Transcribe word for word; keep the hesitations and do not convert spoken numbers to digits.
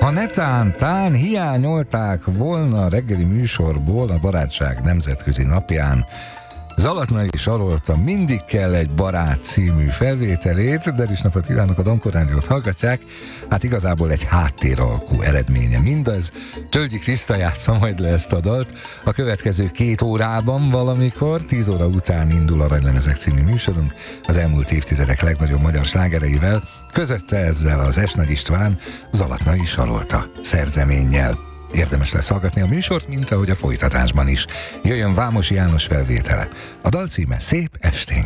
Ha netán, tán hiányolták volna a reggeli műsorból a Barátság Nemzetközi Napján Zalatnai Sarolta Mindig kell egy barát című felvételét, de is napot kívánok, a Dankor Rádiót hallgatják. Hát igazából egy háttéralkú eredménye mindez. Tölgyi Kriszta játsza majd le ezt a dalt. A következő két órában valamikor, tíz óra után indul Aranylemezek című műsorunk az elmúlt évtizedek legnagyobb magyar slágereivel, közötte ezzel az S. Nagy István Zalatnai Sarolta szerzeménnyel. Érdemes lesz hallgatni a műsort, mint ahogy a folytatásban is. Jöjjön Vámos János felvétele. A dal címe Szép esténk.